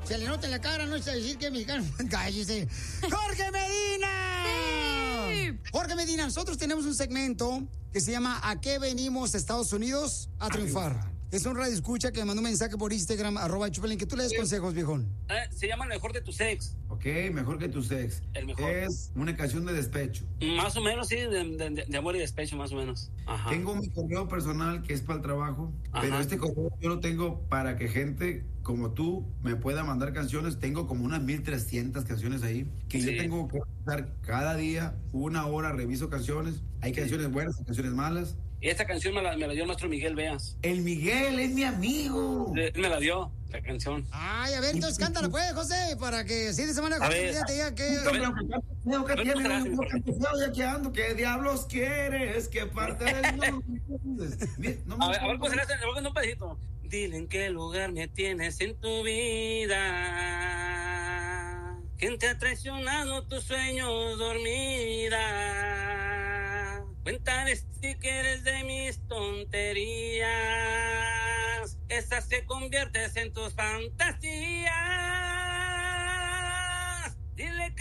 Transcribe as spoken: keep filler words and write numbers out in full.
Se le nota en la cara, no es decir que es mexicano. Cállese. ¡Jorge Medina! Sí. Jorge Medina, nosotros tenemos un segmento que se llama ¿A qué venimos Estados Unidos a triunfar? Es un radio escucha que me mandó un mensaje por Instagram, arroba Chupelín, que tú le des consejos, viejón. Eh, se llama El mejor de tus ex. Ok, mejor que tus ex. El mejor. Es una canción de despecho. Más o menos, sí, de, de, de amor y despecho, más o menos. Ajá. Tengo mi correo personal que es para el trabajo, Ajá. pero este correo yo lo tengo para que gente como tú me pueda mandar canciones. Tengo como unas mil trescientas canciones ahí, que sí. Yo tengo que estar cada día, una hora, reviso canciones. Hay sí. canciones buenas, canciones malas. Y esta canción me la, me la dio el maestro Miguel Veas. El Miguel es mi amigo. Él me la dio, la canción. Ay, a ver, entonces cántala pues, José, para que si de semana José te diga que... que ando, ¿qué diablos quieres? ¿Qué parte del mundo? A ver, a ver, pues, en un pedacito. Dile en qué lugar me tienes en tu vida. ¿Quién te ha traicionado tus sueños dormida? Cuéntale si quieres de mis tonterías. Esas que conviertes en tus fantasías. Dile que